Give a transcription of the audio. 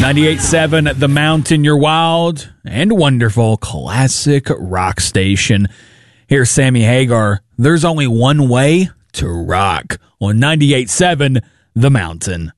98.7 The Mountain, your wild and wonderful classic rock station. Here's Sammy Hagar. There's only one way to rock on 98.7 The Mountain.